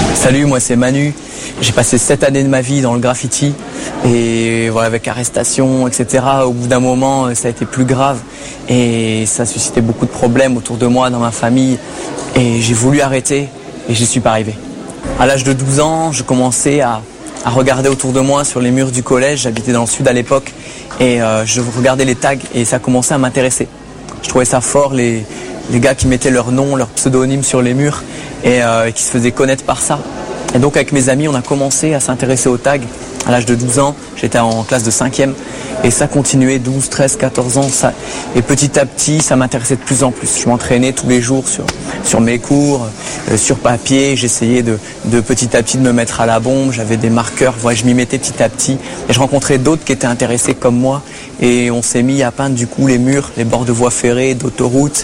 Salut, moi c'est Manu. J'ai passé 7 années de ma vie dans le graffiti et voilà, avec arrestation, etc. Au bout d'un moment, ça a été plus grave et ça a suscité beaucoup de problèmes autour de moi, dans ma famille. Et j'ai voulu arrêter et j'y suis pas arrivé. À l'âge de 12 ans, je commençais à regarder autour de moi sur les murs du collège. J'habitais dans le sud à l'époque et je regardais les tags et ça commençait à m'intéresser. Je trouvais ça fort, les gars qui mettaient leur nom, leur pseudonyme sur les murs et qui se faisaient connaître par ça. Et donc avec mes amis, on a commencé à s'intéresser aux tags. À l'âge de 12 ans, j'étais en classe de 5e et ça continuait 12, 13, 14 ans. Et petit à petit, ça m'intéressait de plus en plus. Je m'entraînais tous les jours sur mes cours, sur papier. J'essayais de petit à petit de me mettre à la bombe. J'avais des marqueurs, voilà, je m'y mettais petit à petit. Et je rencontrais d'autres qui étaient intéressés comme moi. Et on s'est mis à peindre du coup les murs, les bords de voies ferrées, d'autoroutes,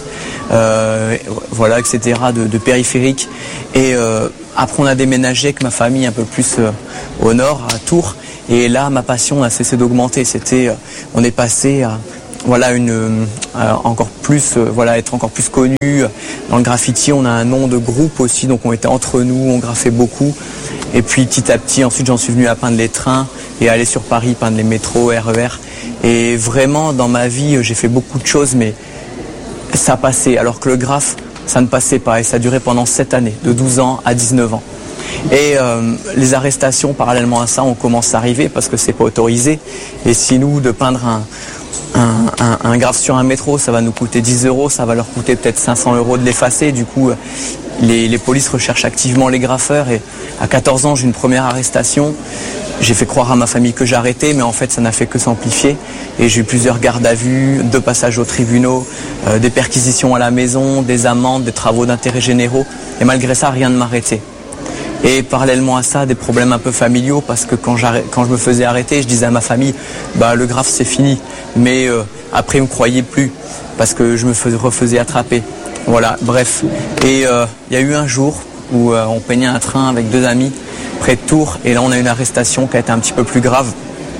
voilà, etc., de périphériques. Et après, on a déménagé avec ma famille un peu plus au nord, à Tours. Et là, ma passion n'a cessé d'augmenter. On est passé à voilà, encore plus, voilà, être encore plus connu. Dans le graffiti, on a un nom de groupe aussi, donc on était entre nous, on graffait beaucoup. Et puis petit à petit, ensuite, j'en suis venu à peindre les trains et à aller sur Paris, peindre les métros, RER. Et vraiment, dans ma vie, j'ai fait beaucoup de choses, mais ça passait, alors que le graphe, ça ne passait pas. Et ça a duré pendant 7 années, de 12 ans à 19 ans. Et les arrestations, parallèlement à ça, on commence à arriver parce que c'est pas autorisé. Et si nous, de peindre un graphe sur un métro, ça va nous coûter 10 €, ça va leur coûter peut-être 500 € de l'effacer. Du coup, les polices recherchent activement les graffeurs. Et à 14 ans, j'ai une première arrestation. J'ai fait croire à ma famille que j'arrêtais, mais en fait, ça n'a fait que s'amplifier. Et j'ai eu plusieurs gardes à vue, 2 passages aux tribunaux, des perquisitions à la maison, des amendes, des travaux d'intérêt généraux. Et malgré ça, rien ne m'arrêtait. Et parallèlement à ça, des problèmes un peu familiaux, parce que quand je me faisais arrêter, je disais à ma famille, le graphe c'est fini. Mais après, ils ne me croyaient plus, parce que je me refaisais attraper. Voilà, bref. Et il y a eu un jour où on peignait un train avec 2 amis près de Tours, et là on a eu une arrestation qui a été un petit peu plus grave.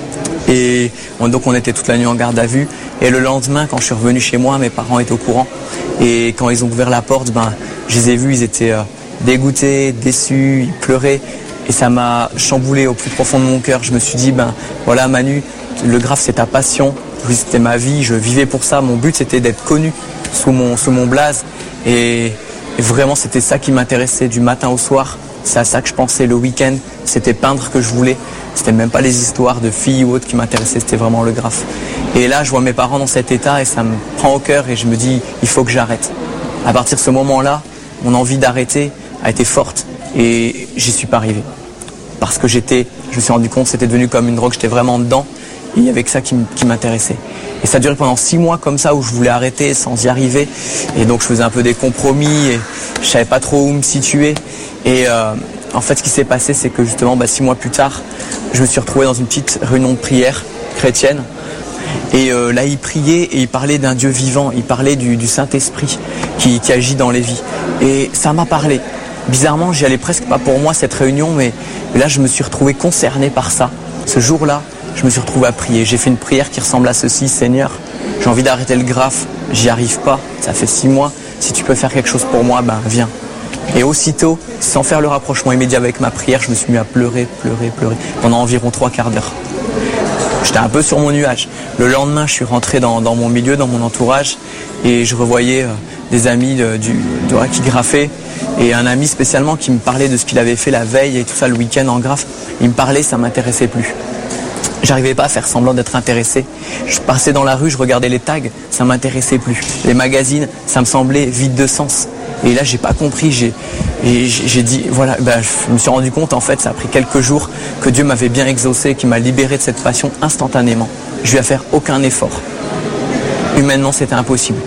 Et donc on était toute la nuit en garde à vue. Et le lendemain, quand je suis revenu chez moi, mes parents étaient au courant. Et quand ils ont ouvert la porte, je les ai vus, ils étaient dégoûtés, déçus, ils pleuraient. Et ça m'a chamboulé au plus profond de mon cœur. Je me suis dit, voilà Manu, le graphe c'est ta passion. C'était ma vie, je vivais pour ça. Mon but c'était d'être connu sous mon blaze. Et vraiment c'était ça qui m'intéressait du matin au soir. C'est à ça que je pensais le week-end. C'était peindre que je voulais. C'était même pas les histoires de filles ou autres qui m'intéressaient, c'était vraiment le graphe. Et là, je vois mes parents dans cet état et ça me prend au cœur et je me dis, il faut que j'arrête. À partir de ce moment-là, mon envie d'arrêter a été forte et j'y suis pas arrivé. Parce que je me suis rendu compte que c'était devenu comme une drogue, j'étais vraiment dedans et il y avait que ça qui m'intéressait. Et ça a duré pendant 6 mois comme ça où je voulais arrêter sans y arriver. Et donc je faisais un peu des compromis et je savais pas trop où me situer. Et en fait, ce qui s'est passé, c'est que justement, 6 mois plus tard, je me suis retrouvé dans une petite réunion de prière chrétienne. Et là, il priait et il parlait d'un Dieu vivant. Il parlait du Saint-Esprit qui agit dans les vies. Et ça m'a parlé. Bizarrement, j'y allais presque pas pour moi, cette réunion, mais là, je me suis retrouvé concerné par ça. Ce jour-là, je me suis retrouvé à prier. J'ai fait une prière qui ressemble à ceci. Seigneur, j'ai envie d'arrêter le graphe. J'y arrive pas. Ça fait 6 mois. Si tu peux faire quelque chose pour moi, viens. Et aussitôt, sans faire le rapprochement immédiat avec ma prière, je me suis mis à pleurer pendant environ 3 quarts d'heure. J'étais un peu sur mon nuage. Le lendemain, je suis rentré dans mon milieu, dans mon entourage, et je revoyais des amis qui graffaient, et un ami spécialement qui me parlait de ce qu'il avait fait la veille et tout ça le week-end en graphe. Il me parlait, ça m'intéressait plus. J'arrivais pas à faire semblant d'être intéressé. Je passais dans la rue, je regardais les tags, ça m'intéressait plus. Les magazines, ça me semblait vide de sens. Et là, j'ai pas compris, j'ai dit, voilà, je me suis rendu compte, en fait, ça a pris quelques jours, que Dieu m'avait bien exaucé, qu'il m'a libéré de cette passion instantanément. Je lui ai fait aucun effort. Humainement, c'était impossible.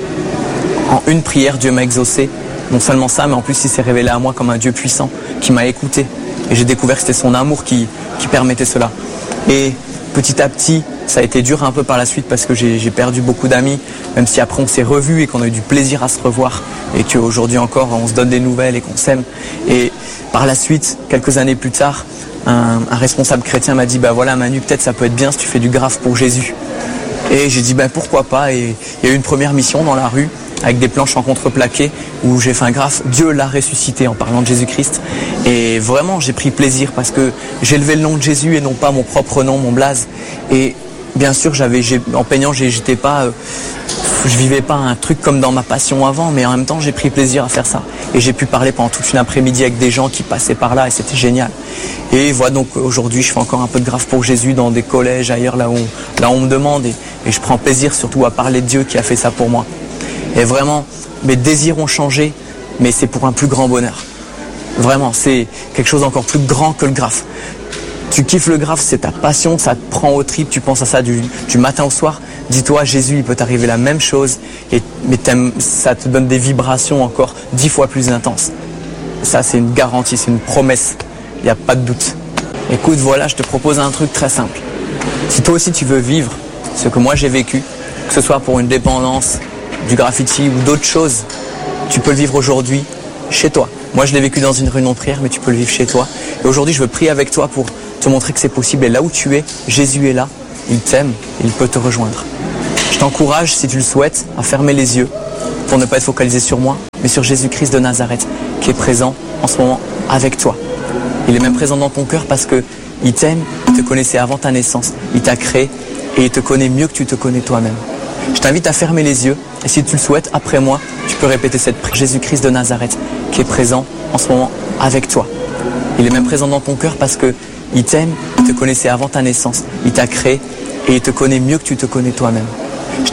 En une prière, Dieu m'a exaucé. Non seulement ça, mais en plus, il s'est révélé à moi comme un Dieu puissant, qui m'a écouté. Et j'ai découvert que c'était son amour qui permettait cela. Et petit à petit, ça a été dur un peu par la suite parce que j'ai perdu beaucoup d'amis, même si après on s'est revus et qu'on a eu du plaisir à se revoir et qu'aujourd'hui encore on se donne des nouvelles et qu'on s'aime. Et par la suite, quelques années plus tard, un responsable chrétien m'a dit voilà Manu, peut-être ça peut être bien si tu fais du graphe pour Jésus. Et j'ai dit pourquoi pas. Et il y a eu une première mission dans la rue avec des planches en contreplaqué où j'ai fait un graphe « Dieu l'a ressuscité » en parlant de Jésus-Christ. Et vraiment, j'ai pris plaisir parce que j'ai levé le nom de Jésus et non pas mon propre nom, mon blaze. Et bien sûr, en peignant, je vivais pas un truc comme dans ma passion avant, mais en même temps, j'ai pris plaisir à faire ça. Et j'ai pu parler pendant toute une après-midi avec des gens qui passaient par là et c'était génial. Et voilà, donc aujourd'hui, je fais encore un peu de graphe pour Jésus dans des collèges, ailleurs, là où on me demande. Et je prends plaisir surtout à parler de Dieu qui a fait ça pour moi. Et vraiment, mes désirs ont changé, mais c'est pour un plus grand bonheur. Vraiment, c'est quelque chose d'encore plus grand que le graphe. Tu kiffes le graphe, c'est ta passion, ça te prend au trip, tu penses à ça du matin au soir. Dis-toi, Jésus, il peut t'arriver la même chose, mais ça te donne des vibrations encore 10 fois plus intenses. Ça, c'est une garantie, c'est une promesse, il n'y a pas de doute. Écoute, voilà, je te propose un truc très simple. Si toi aussi tu veux vivre ce que moi j'ai vécu, que ce soit pour une dépendance, du graffiti ou d'autres choses, tu peux le vivre aujourd'hui chez toi. Moi, je l'ai vécu dans une réunion de prière, mais tu peux le vivre chez toi. Et aujourd'hui, je veux prier avec toi pour te montrer que c'est possible. Et là où tu es, Jésus est là, il t'aime, il peut te rejoindre. Je t'encourage, si tu le souhaites, à fermer les yeux pour ne pas être focalisé sur moi, mais sur Jésus-Christ de Nazareth, qui est présent en ce moment avec toi. Il est même présent dans ton cœur parce qu'il t'aime, il te connaissait avant ta naissance, il t'a créé et il te connaît mieux que tu te connais toi-même. Je t'invite à fermer les yeux et si tu le souhaites, après moi, tu peux répéter cette prière. Jésus-Christ de Nazareth, qui est présent en ce moment avec toi. Il est même présent dans ton cœur parce qu'il t'aime, il te connaissait avant ta naissance, il t'a créé et il te connaît mieux que tu te connais toi-même.